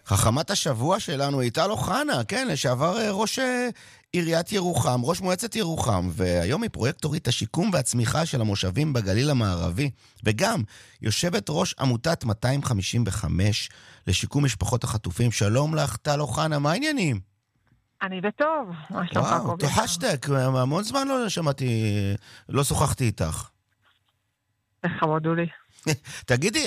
חכמת השבוע שלנו היא טל אוחנה, כן, לשעבר ראש עיריית ירוחם, ראש מועצת ירוחם, והיום היא פרויקטורית השיקום והצמיחה של המושבים בגליל המערבי, וגם יושבת ראש עמותת 255 לשיקום משפחות החטופים. שלום לך, טל אוחנה, מה העניינים? אני בטוב. וואו, תוחשתק, המון זמן לא שמעתי, לא שוחחתי איתך. לכבודו לי. תגידי,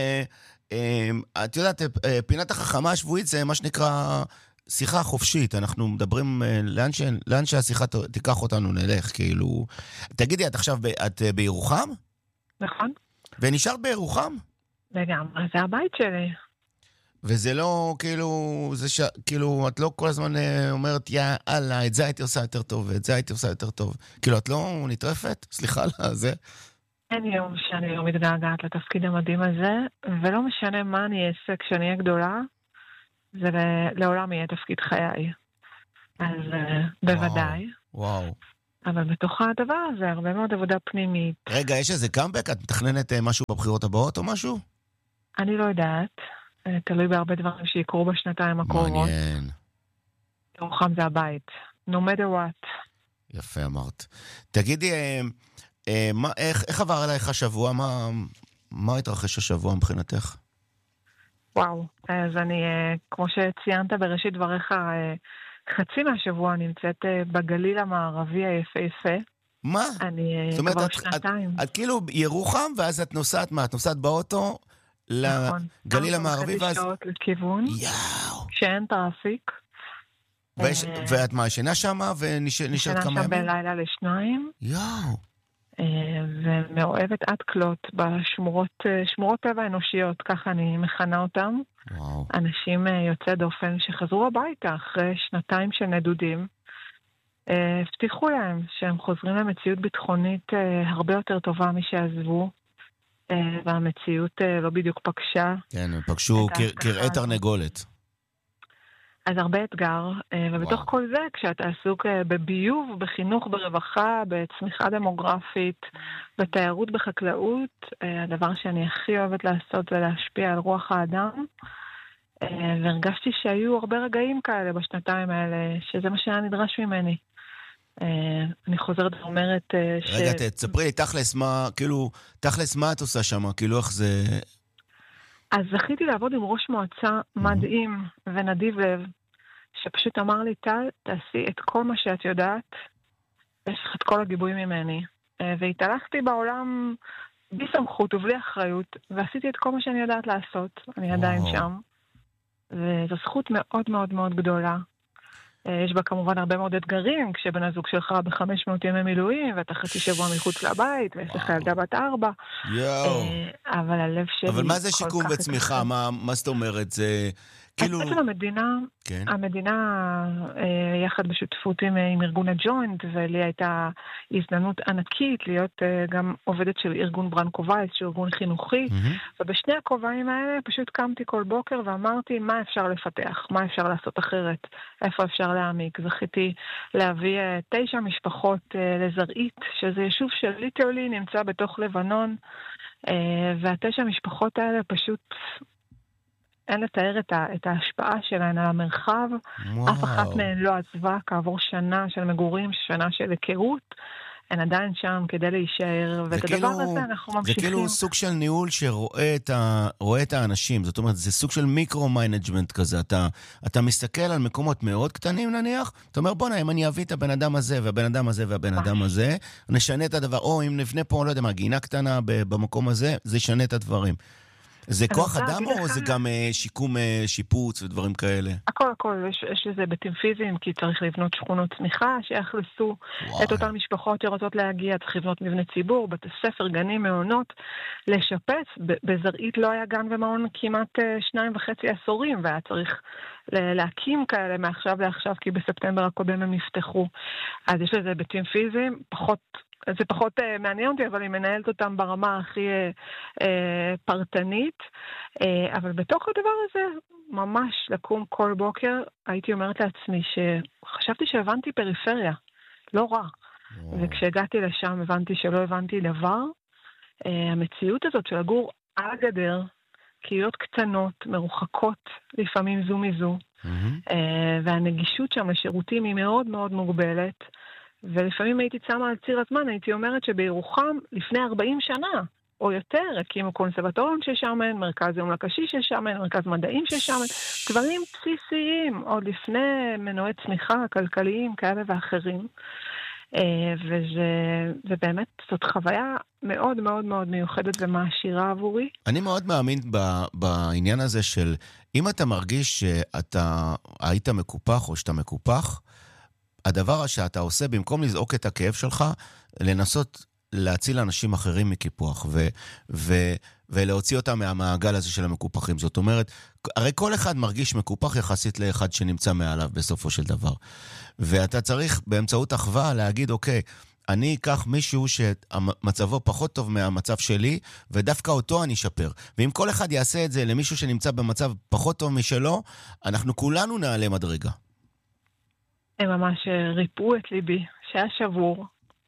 את יודעת, פינת החכמה השבועית זה מה שנקרא שיחה חופשית, אנחנו מדברים לאן שהשיחה תיקח אותנו נלך, כאילו. תגידי, את עכשיו, את בירוחם? נכון. ונשארת בירוחם? לגמרי, זה הבית שלי. וזה לא, כאילו, את לא כל הזמן אומרת, יאללה, את זה הייתי עושה יותר טוב, ואת זה הייתי עושה יותר טוב. כאילו, את לא נטרפת? סליחה על זה. אין יום שאני לא מתגעגעת לתפקיד המדהים הזה, ולא משנה מה אני אעשה כשאני אהיה גדולה, זה לעולם יהיה תפקיד חיי. אז בוודאי. וואו. אבל בתוך הדבר הזה, הרבה מאוד עבודה פנימית. רגע, יש איזה קאמבק? את מתכננת משהו בבחירות הבאות או משהו? אני לא יודעת. תלוי בהרבה דברים שיקרו בשנתיים הקרובות. מעניין. ירוחם זה הבית. No matter what. יפה אמרת. תגידי, איך עבר עלייך השבוע? מה התרחש השבוע מבחינתך? וואו, אז אני, כמו שציינת בראשית דבריך, חצי מהשבוע נמצאת בגליל המערבי היפהפה. מה? אני כבר שנתיים. את כאילו ירוחם, ואז את נוסעת, את נוסעת באוטו לגליל המערבי, ואז... נכון, שעות לכיוון. יאו. שאין טראפיק. ואת מה, ישנה שמה ונשארת כמה ימים? ישנה שם בלילה לשניים. יאו. ומאוהבת עד כלות בשמורות טבע אנושיות, ככה אני מכנה אותם. וואו. אנשים יוצא דופן שחזרו הביתה אחרי שנתיים של נדודים. הבטיחו להם שהם חוזרים למציאות ביטחונית הרבה יותר טובה משעזבו, והמציאות לא בדיוק פגשה. כן, הם פגשו קרעי תרנגולת. אז הרבה אתגר, ובתוך כל זה, כשאתה עסוק בביוב, בחינוך, ברווחה, בצמיחה דמוגרפית, בתיירות, בחקלאות, הדבר שאני הכי אוהבת לעשות זה להשפיע על רוח האדם, והרגשתי שהיו הרבה רגעים כאלה בשנתיים האלה, שזה מה שהיה נדרש ממני. אני חוזרת ואומרת רגע, תספרי לי, תכלס מה את עושה שם? כאילו איך זה... אז זכיתי לעבוד עם ראש מועצה מדהים ונדיב לב, שפשוט אמר לי, טל, תעשי את כל מה שאת יודעת, יש לך את כל הגיבוי ממני. והתהלכתי בעולם בלי סמכות ובלי אחריות, ועשיתי את כל מה שאני יודעת לעשות. אני עדיין שם. וזו זכות מאוד מאוד מאוד גדולה. יש בה כמובן הרבה מאוד אתגרים, כשבן הזוג שלך ב500 ימי מילואים, ואתה חצי שבוע מחוץ לבית, ויש לך ילדה בת 4. אבל הלב שלי... אבל מה זה שיקום וצמיחה? מה זאת אומרת? זה כאילו... בעצם המדינה יחד בשותפות עם ארגון הג'וינט, ולי הייתה הזדמנות ענקית להיות גם עובדת של ארגון ברנקו וייס, שהוא ארגון חינוכי, ובשני הכובעים האלה פשוט קמתי כל בוקר ואמרתי מה אפשר לפתח, מה אפשר לעשות אחרת, איפה אפשר להעמיק. זכיתי להביא 9 משפחות לזרעית, שזה יישוב שליטרלי נמצא בתוך לבנון, וה9 משפחות האלה פשוט... אין לתאר את ההשפעה שלהן על המרחב. אף אחת מהן לא עזבה כעבור שנה של מגורים, שנה של היכרות. הן עדיין שם כדי להישאר, ואת הדבר הזה אנחנו ממשיכים. זה כאילו סוג של ניהול שרואה את האנשים, זאת אומרת, זה סוג של מיקרו-מיינג'מנט כזה. אתה מסתכל על מקומות מאוד קטנים נניח, אתה אומר, בוא אם אני אביא את הבן אדם הזה, והבן אדם הזה, והבן אדם הזה, נשנה את הדבר, או אם נבנה פה, לא יודע מה, גינה קטנה במקום הזה, זה ישנה את הדברים. זה כוח אדם או זה גם שיקום, שיפוץ ודברים כאלה? הכל, יש לזה היבטים פיזיים, כי צריך לבנות שכונות צמיחה שיאכלסו את אותן משפחות שרוצות להגיע, צריך לבנות מבני ציבור, בתי ספר, גנים, מעונות, לשפץ. בזרעית לא היה גן ומעון כמעט 2.5 עשורים, והיה צריך להקים כאלה מעכשיו לעכשיו, כי בספטמבר הקודם הם יפתחו. אז יש לזה היבטים פיזיים, זה פחות מעניין אותי, אבל היא מנהלת אותם ברמה הכי פרטנית. אבל בתוך הדבר הזה, ממש לקום כל בוקר, הייתי אומרת לעצמי שחשבתי שהבנתי פריפריה, לא רע. וכשהגעתי לשם הבנתי שלא הבנתי דבר. המציאות הזאת של לגור על הגדר, קהילות קטנות, מרוחקות, לפעמים זו מזו, והנגישות שם לשירותים היא מאוד מאוד מוגבלת, ולפעמים הייתי צמה על ציר הזמן, הייתי אומרת שבירוחם לפני 40 שנה, או יותר, הקימו קונסרבטוריון ששמן, מרכז יום לקשיש ששמן, מרכז מדעים ששמן, דברים בסיסיים, עוד לפני מנועי צמיחה כלכליים כאלה ואחרים. ובאמת זאת חוויה מאוד מאוד מאוד מיוחדת ומעשירה עבורי. אני מאוד מאמין בעניין הזה של אם אתה מרגיש שאתה היית מקופח או שאתה מקופח, הדבר שאתה עושה במקום לזעוק את הכאב שלך, לנסות להציל אנשים אחרים מקיפוח ולהוציא אותם מהמעגל הזה של המקופחים. זאת אומרת, הרי כל אחד מרגיש מקופח יחסית לאחד שנמצא מעליו בסופו של דבר. ואתה צריך באמצעות אחווה להגיד, אוקיי, אני אקח מישהו שמצבו פחות טוב מהמצב שלי, ודווקא אותו אני אשפר. ואם כל אחד יעשה את זה למישהו שנמצא במצב פחות טוב משלו, אנחנו כולנו נעלה מדרגה. הם ממש ריפאו את ליבי, שהיה שבור,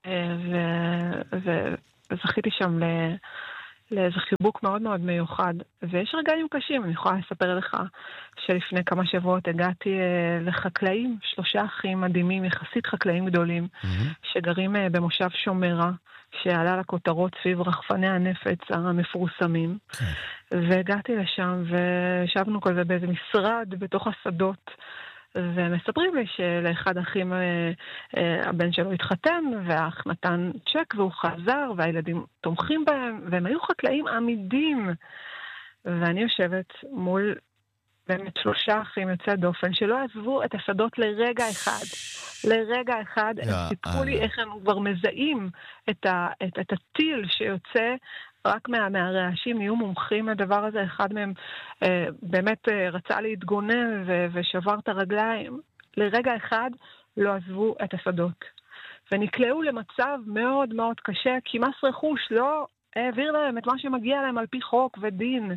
וזכיתי שם לאיזה חיבוק מאוד מאוד מיוחד. ויש רגעים קשים, אני יכולה לספר לך שלפני כמה שבועות הגעתי לחקלאים, 3 אחים מדהימים, יחסית חקלאים גדולים, שגרים במושב שומרה, שעלה לכותרות סביב רחפני הנפץ המפורסמים. והגעתי לשם וישבנו כזה באיזה משרד בתוך השדות, ומספרים לי שלאחד האחים הבן שלו התחתן, והאח נתן צ'ק והוא חזר, והילדים תומכים בהם, והם היו חקלאים עמידים. ואני יושבת מול באמת 3 אחים יוצאי דופן, שלא עזבו את השדות לרגע אחד. לרגע אחד, הם סיפרו לי איך הם כבר מזהים את הטיל שיוצא, רק מהרעשים, נהיו מומחים לדבר הזה. אחד מהם באמת רצה להתגונן ושבר את הרגליים. לרגע אחד לא עזבו את השדות. ונקלעו למצב מאוד מאוד קשה, כי מס רכוש לא העביר להם את מה שמגיע להם על פי חוק ודין.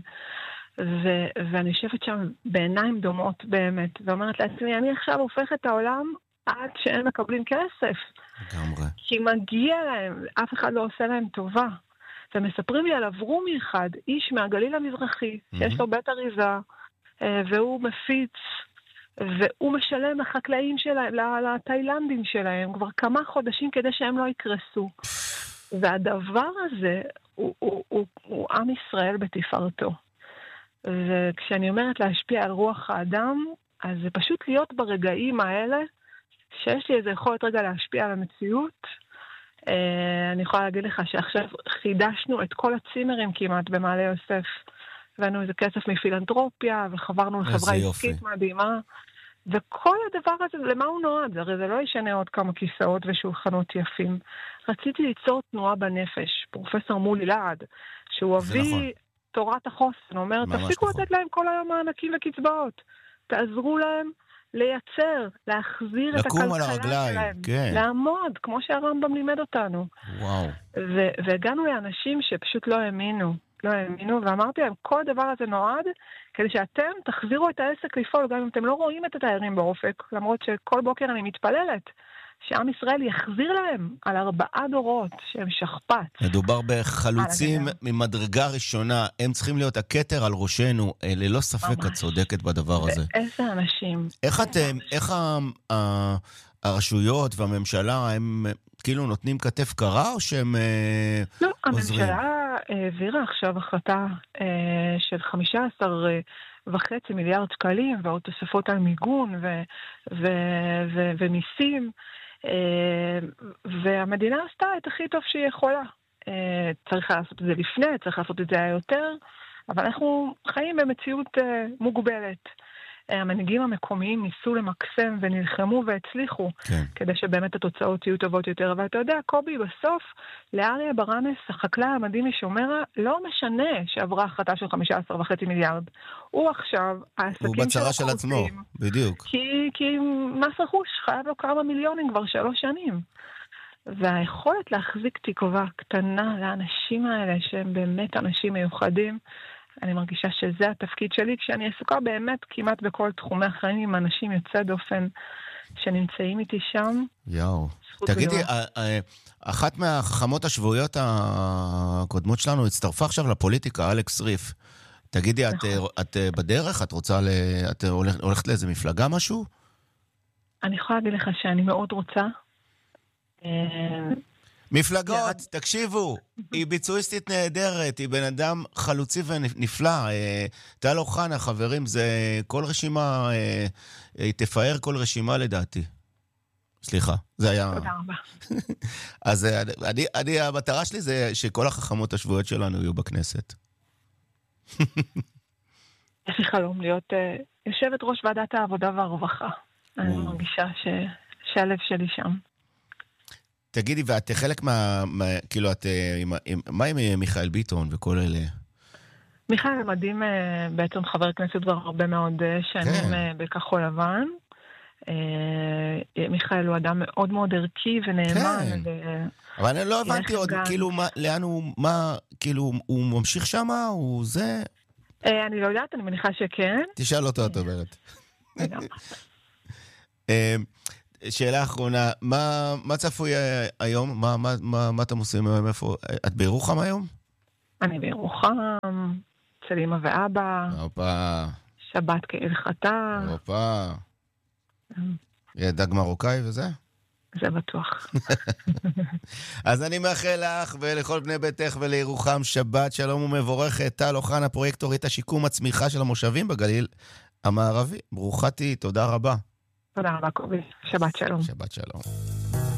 ואני יושבת שם בעיניים דומות באמת, ואומרת לעצמי, אני עכשיו הופך את העולם עד שהם מקבלים כסף. לגמרי. כי מגיע להם, אף אחד לא עושה להם טובה. ומספרים לי על אברומי אחד, איש מהגליל המזרחי, שיש לו בית אריזה, והוא מפיץ, והוא משלם לחקלאים שלהם, לתאילנדים שלהם, כבר כמה חודשים כדי שהם לא יקרסו. והדבר הזה הוא עם ישראל בתפארתו. וכשאני אומרת להשפיע על רוח האדם, אז זה פשוט להיות ברגעים האלה, שיש לי איזה יכולת רגע להשפיע על המציאות. אני יכולה להגיד לך שעכשיו חידשנו את כל הצימרים כמעט במעלה יוסף. הבאנו איזה כסף מפילנטרופיה, וחברנו לחברה עסקית מדהימה. וכל הדבר הזה, למה הוא נועד? הרי זה לא ישנה עוד כמה כיסאות ושולחנות יפים. רציתי ליצור תנועה בנפש. פרופסור מולי לעד, שהוא אבי תורת החוסן, אומר, תפסיקו לתת להם כל היום מענקים וקצבאות. תעזרו להם לייצר, להחזיר את הכלכלה שלהם, כן. לעמוד, כמו שהרמב"ם לימד אותנו. וואו. והגענו לאנשים שפשוט לא האמינו, ואמרתי להם, כל הדבר הזה נועד, כדי שאתם תחזירו את העסק לפעול, גם אם אתם לא רואים את התיירים באופק, למרות שכל בוקר אני מתפללת, שעם ישראל יחזיר להם על 4 דורות שהם שכפ"ץ. מדובר בחלוצים ממדרגה ראשונה, הם צריכים להיות הכתר על ראשנו, ללא ספק את צודקת בדבר הזה. ואיזה אנשים. איך הרשויות והממשלה, הם כאילו נותנים כתף קרה, או שהם לא, עוזרים? הממשלה העבירה עכשיו החלטה של 15.5 מיליארד שקלים, ועוד תוספות על מיגון ומיסים, והמדינה עשתה את הכי טוב שהיא יכולה. צריך לעשות את זה לפני, צריך לעשות את זה יותר, אבל אנחנו חיים במציאות מוגבלת. המנהיגים המקומיים ניסו למקסם ונלחמו והצליחו, כן. כדי שבאמת התוצאות יהיו טובות יותר. אבל אתה יודע, קובי, בסוף, לאריה ברנס, החקלאי המדהים משומרה, לא משנה שעברה החלטה של 15.5 מיליארד. הוא עכשיו, העסקים הוא בצרה של עצמו, בדיוק. כי מס רכוש חייב לו כמה מיליונים כבר 3 שנים. והיכולת להחזיק תקווה קטנה לאנשים האלה, שהם באמת אנשים מיוחדים, אני מרגישה שזה התפקיד שלי, כשאני עסוקה באמת כמעט בכל תחומי החיים עם אנשים יוצא דופן שנמצאים איתי שם. יאו. תגידי, אחת מהחכמות השבועיות הקודמות שלנו הצטרפה עכשיו לפוליטיקה, אלכס ריף. תגידי, את בדרך? את רוצה את הולכת לאיזה מפלגה משהו? אני יכולה להגיד לך שאני מאוד רוצה. מפלגות, תקשיבו, היא ביצועיסטית נהדרת, היא בן אדם חלוצי ונפלא. טל אוחנה, חברים, זה כל רשימה, היא תפאר כל רשימה לדעתי. סליחה, זה היה... תודה רבה. אז המטרה שלי זה שכל החכמות השבועיות שלנו יהיו בכנסת. יש לי חלום להיות יושבת ראש ועדת העבודה והרווחה. אני מרגישה שהלב שלי שם. תגידי, ואת חלק כאילו, מה עם מיכאל ביטון וכל אלה? מיכאל מדהים, בעצם חבר כנסת כבר הרבה מאוד שנים בכחול לבן. מיכאל הוא אדם מאוד מאוד ערכי ונאמן. אבל אני לא הבנתי עוד, כאילו, לאן הוא, כאילו, הוא ממשיך שם? הוא זה? אני לא יודעת, אני מניחה שכן. תשאל אותו, את אומרת. שאלה אחרונה, מה צפוי היום? מה אתם עושים היום? את בירוחם היום? אני בירוחם, אצל אמא ואבא. הופה. שבת כהלכתה. הופה. דג מרוקאי וזה? זה בטוח. אז אני מאחל לך ולכל בני ביתך ולירוחם שבת שלום ומבורכת. טל אוחנה, פרויקטורית השיקום הצמיחה של המושבים בגליל המערבי. ברוכה תהיי, תודה רבה. תודה רבה, קובי. שבת שלום. שבת שלום.